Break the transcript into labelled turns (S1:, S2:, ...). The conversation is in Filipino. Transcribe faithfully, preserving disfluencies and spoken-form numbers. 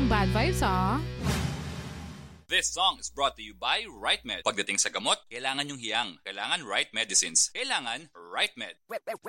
S1: bad vibes, ah.
S2: This song is brought to you by RightMed. Pagdating sa gamot, kailangan yung hiyang. Kailangan Right Medicines. Kailangan RightMed.